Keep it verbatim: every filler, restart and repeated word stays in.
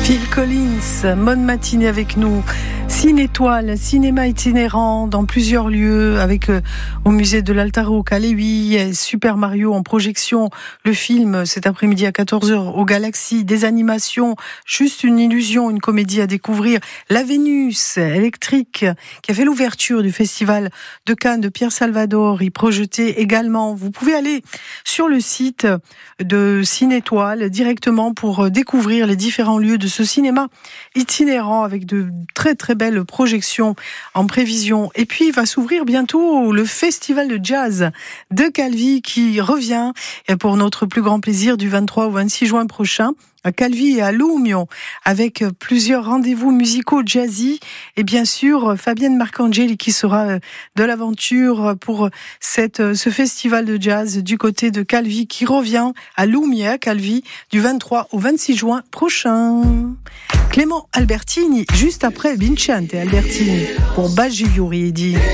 Phil Collins, bonne matinée avec nous. Ciné-Étoile, cinéma itinérant dans plusieurs lieux, avec euh, au musée de l'Altaro, Caléwi, Super Mario en projection, le film cet après-midi à quatorze heures au Galaxy, des animations, Juste une illusion, une comédie à découvrir, La Vénus électrique, qui a fait l'ouverture du festival de Cannes de Pierre Salvador, y projeté également. Vous pouvez aller sur le site de Ciné-Étoile directement pour découvrir les différents lieux de ce cinéma itinérant avec de très très belles projections en prévision. Et puis il va s'ouvrir bientôt le festival de jazz de Calvi qui revient pour notre plus grand plaisir du vingt-trois au vingt-six juin prochain à Calvi et à Loumio, avec plusieurs rendez-vous musicaux jazzy et bien sûr Fabienne Marcangeli qui sera de l'aventure pour cette, ce festival de jazz du côté de Calvi qui revient à Loumio, à Calvi, du vingt-trois au vingt-six juin prochain. Clément Albertini, juste après Vincente Albertini pour Baji Yuridi.